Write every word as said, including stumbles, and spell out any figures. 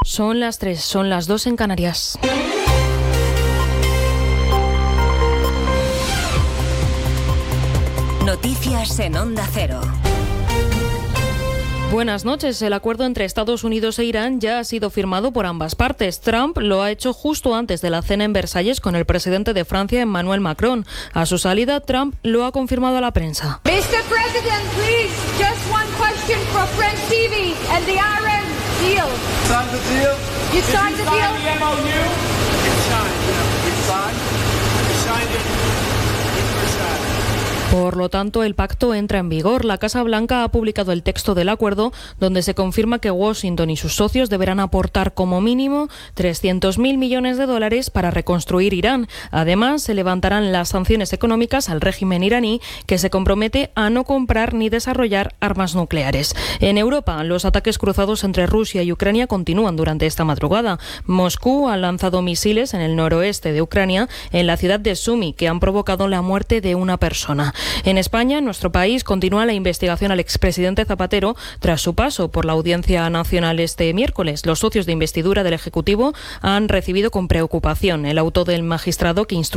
Son las tres, son las dos en Canarias. Noticias en Onda Cero. Buenas noches. El acuerdo entre Estados Unidos e Irán ya ha sido firmado por ambas partes. Trump lo ha hecho justo antes de la cena en Versalles con el presidente de Francia, Emmanuel Macron. A su salida, Trump lo ha confirmado a la prensa. mister President, please, just one question for French T V and the Iran deal. Signed the deal? You signed the deal? Did you sign the M O U? It's signed. It's signed. You signed it in Versailles. Por lo tanto, el pacto entra en vigor. La Casa Blanca ha publicado el texto del acuerdo, donde se confirma que Washington y sus socios deberán aportar como mínimo trescientos mil millones de dólares para reconstruir Irán. Además, se levantarán las sanciones económicas al régimen iraní, que se compromete a no comprar ni desarrollar armas nucleares. En Europa, los ataques cruzados entre Rusia y Ucrania continúan durante esta madrugada. Moscú ha lanzado misiles en el noroeste de Ucrania, en la ciudad de Sumi, que han provocado la muerte de una persona. En España, en nuestro país, continúa la investigación al expresidente Zapatero tras su paso por la Audiencia Nacional este miércoles. Los socios de investidura del Ejecutivo han recibido con preocupación el auto del magistrado que instruyó